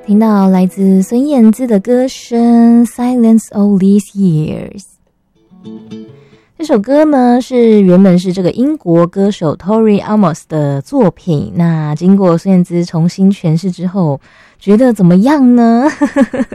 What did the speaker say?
听到来自孙燕姿的歌声 Silence All These Years。 这首歌呢原本是这个英国歌手 Tori Amos 的作品，那经过孙燕姿重新诠释之后，觉得怎么样呢？